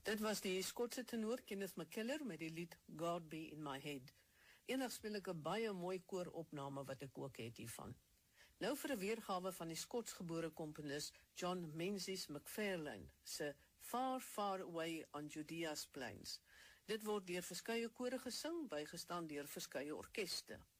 Dit was die Skotse tenor Kenneth McKellar met die lied God Be In My Head. Eendag speel ek 'n baie mooi kooropname wat ek ook het hiervan. Nou vir 'n weergawe van die Skotsgebore komponis John Menzies McFarlane se Far, Far Away on Judea's Plains. Dit word deur verskeie kore gesing, bygestaan deur verskeie orkeste.